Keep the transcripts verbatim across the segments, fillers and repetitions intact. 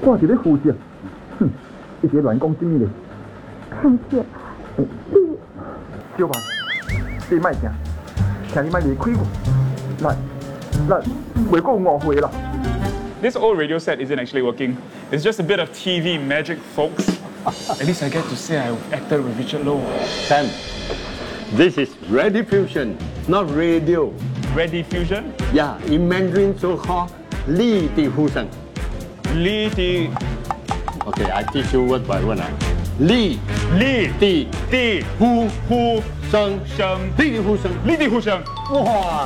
我是咧呼吸，哼，一直乱讲真的。 康姐，你小凡，你莫惊，请你莫离开我，咱咱袂过误会啦。 This old radio set isn't actually working. It's just a bit of T V magic, folks. At least I get to say I acted with Richard Lowe. Sam, this is rediffusion, not radio. Rediffusion? Yeah, in Mandarin so called 立地呼声. Li Di Okay, I teach you word by word. 立 Li 地 Di 呼 Hu 声 Sheng 立地呼声. Li Di Hu Sheng. Wow!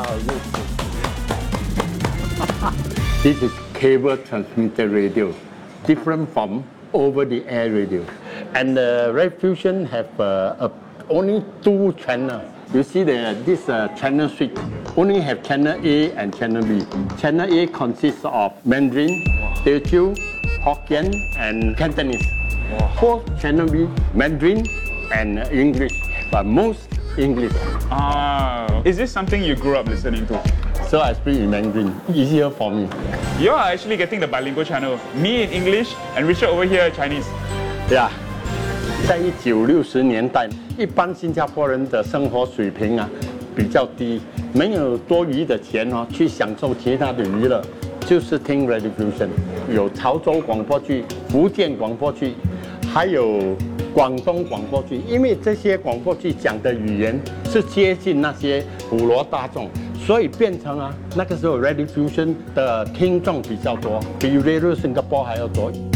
This is cable transmitter radio, different from over-the-air radio. And the rediffusion have uh, a, only two channels. You see the, this uh, channel switch only have channel A and channel B. Channel A consists of Mandarin, Teochew, Hokkien, and Cantonese. For channel B, Mandarin and English, but most English. Ah, is this something you grew up listening to? So I speak in Mandarin, easier for me. You are actually getting the bilingual channel. Me in English and Richard over here Chinese. Yeah. 在一九六十年代，一般新加坡人的生活水平啊比较低，没有多余的钱哦去享受其他的娱乐，就是听 rediffusion， 有潮州广播剧、福建广播剧，还有广东广播剧。因为这些广播剧讲的语言是接近那些普罗大众，所以变成啊那个时候 rediffusion 的听众比较多，比 Radio Singapore 还要多。